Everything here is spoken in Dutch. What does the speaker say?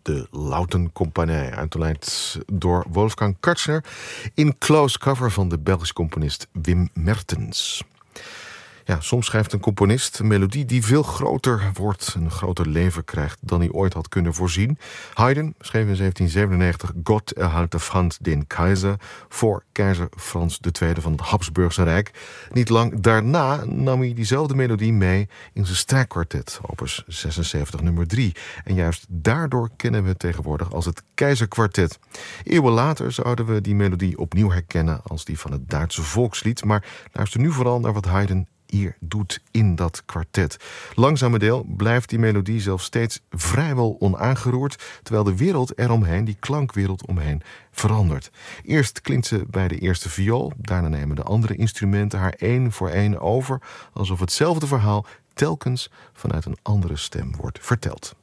de Lautencompagnie, uitgeleid door Wolfgang Katzner in close cover van de Belgische componist Wim Mertens. Ja, soms schrijft een componist een melodie die veel groter wordt, een groter leven krijgt dan hij ooit had kunnen voorzien. Haydn schreef in 1797 Gott erhalte Franz den Kaiser voor keizer Frans II van het Habsburgse Rijk. Niet lang daarna nam hij diezelfde melodie mee in zijn strijkkwartet, opus 76 nummer 3. En juist daardoor kennen we het tegenwoordig als het Keizerkwartet. Eeuwen later zouden we die melodie opnieuw herkennen als die van het Duitse volkslied, maar luister nu vooral naar wat Haydn hier doet in dat kwartet. Langzamerhand blijft die melodie zelfs steeds vrijwel onaangeroerd, terwijl de wereld eromheen, die klankwereld omheen, verandert. Eerst klinkt ze bij de eerste viool, daarna nemen de andere instrumenten haar één voor één over, alsof hetzelfde verhaal telkens vanuit een andere stem wordt verteld.